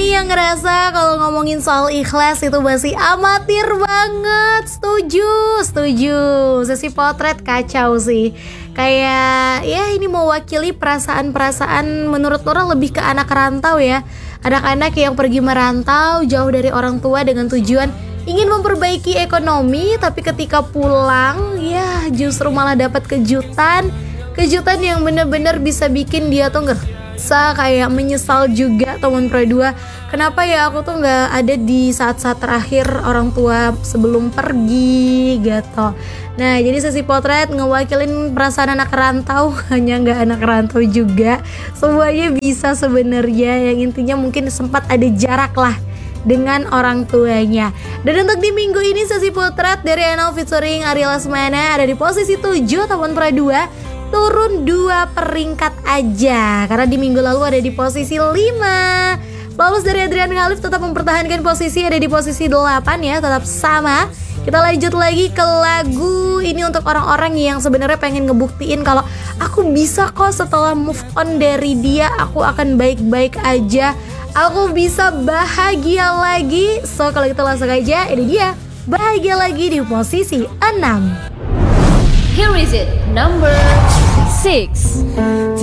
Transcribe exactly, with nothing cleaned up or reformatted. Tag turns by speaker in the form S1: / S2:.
S1: nih yang ngerasa kalau ngomongin soal ikhlas itu masih amatir banget. Setuju, setuju. Sesi potret kacau sih. Kayak ya ini mewakili perasaan-perasaan menurut Nora lebih ke anak rantau ya. Anak-anak yang pergi merantau jauh dari orang tua dengan tujuan ingin memperbaiki ekonomi, tapi ketika pulang ya justru malah dapat kejutan. Kejutan yang bener-bener bisa bikin dia tuh ngerasa kayak menyesal juga teman Pro dua. Kenapa ya aku tuh gak ada di saat-saat terakhir orang tua sebelum pergi gitu. Nah jadi sesi potret ngewakilin perasaan anak rantau. Hanya gak anak rantau juga, semuanya bisa sebenarnya. Yang intinya mungkin sempat ada jarak lah dengan orang tuanya. Dan untuk di minggu ini sesi potret dari Enol featuring Ariel Lesmana ada di posisi tujuh teman Pro dua. Turun dua peringkat aja karena di minggu lalu ada di posisi lima. Flawless dari Adrian Khalif tetap mempertahankan posisi ada di posisi delapan ya, tetap sama. Kita lanjut lagi ke lagu ini untuk orang-orang yang sebenarnya pengen ngebuktiin kalau aku bisa kok setelah move on dari dia, aku akan baik-baik aja, aku bisa bahagia lagi. So kalau gitu langsung aja, ini dia Bahagia Lagi di posisi enam.
S2: Here is it, number six.